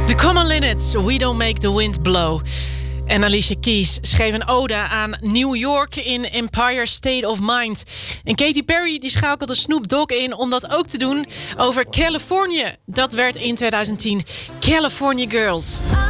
The Common Linnets, We Don't Make the Wind Blow. En Alicia Keys schreef een ode aan New York in Empire State of Mind. En Katy Perry die schakelde Snoop Dogg in om dat ook te doen over Californië. Dat werd in 2010 California Girls.